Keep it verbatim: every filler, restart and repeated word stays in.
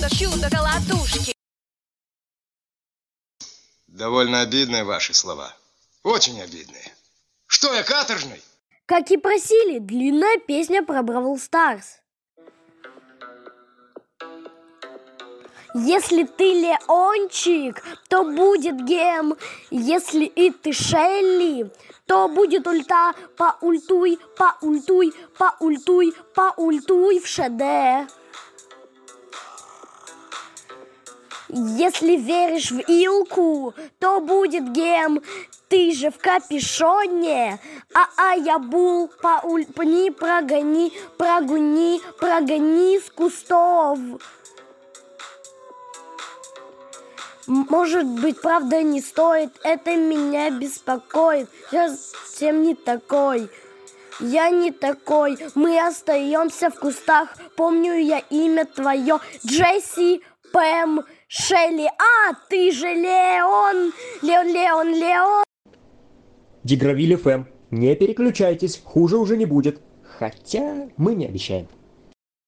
чудо-колотушки. Довольно обидные ваши слова. Очень обидные. Что я, каторжный? Как и просили, длинная песня про Бравл Старс. Если ты Леончик, то будет гем. Если и ты Шелли, то будет ульта. Поультуй, поультуй, поультуй, поультуй в ШД. Если веришь в Илку, то будет гем. Ты же в капюшоне. А-а, я бул, поульпни, прогони, прогони, прогони с кустов. Может быть, правда, не стоит, это меня беспокоит. Я совсем не такой, я не такой. Мы остаемся в кустах, помню я имя твое. Джесси, Пэм, Шелли. А, ты же Леон, Леон, Леон, Леон. Дигравиль эф эм. Не переключайтесь, хуже уже не будет. Хотя мы не обещаем.